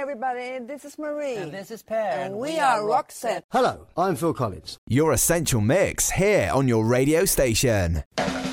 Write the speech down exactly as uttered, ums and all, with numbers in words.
everybody, this is Marie. And this is Per. And we, we are Roxette. Hello, I'm Phil Collins. Your Essential Mix here on your radio station.